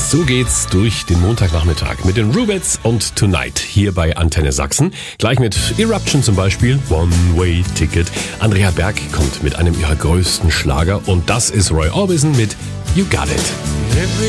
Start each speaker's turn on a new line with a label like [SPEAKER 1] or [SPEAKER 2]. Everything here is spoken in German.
[SPEAKER 1] So geht's durch den Montagnachmittag mit den Rubettes und Tonight hier bei Antenne Sachsen. Gleich mit Eruption zum Beispiel, One-Way Ticket. Andrea Berg kommt mit einem ihrer größten Schlager und das ist Roy Orbison mit You Got It.